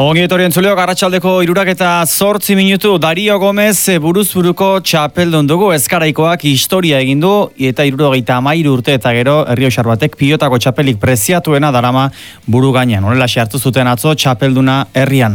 Ongi etorri entzuleok, arratsaldeko 3:08 minutu. Dario Gomez buruz-buruko txapeldun dugu. Ezkaraikoak historia egin du eta 73 urte eta gero Errioxar batek pilotako txapelik preziatuena darama buru gainean. Horrela hartu zuten atzo txapelduna herrian.